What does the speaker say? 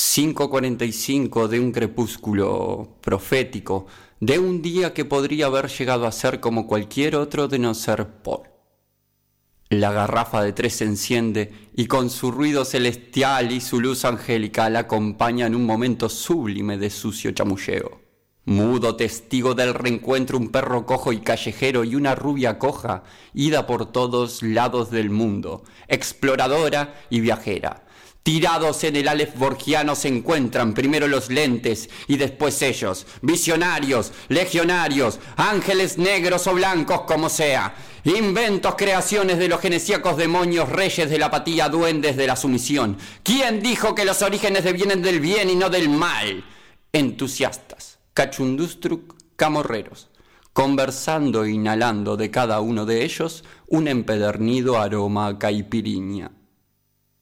5:45 de un crepúsculo profético, de un día que podría haber llegado a ser como cualquier otro de no ser Paul. La garrafa de 3 se enciende y con su ruido celestial y su luz angelical acompañan un momento sublime de sucio chamulleo. Mudo testigo del reencuentro un perro cojo y callejero y una rubia coja, ida por todos lados del mundo, exploradora y viajera. Tirados en el Aleph borgiano se encuentran primero los lentes y después ellos, visionarios, legionarios, ángeles negros o blancos como sea, inventos, creaciones de los genesíacos demonios, reyes de la apatía, duendes de la sumisión. ¿Quién dijo que los orígenes devienen del bien y no del mal? Entusiastas, cachundustruk, camorreros, conversando e inhalando de cada uno de ellos un empedernido aroma a caipiriña.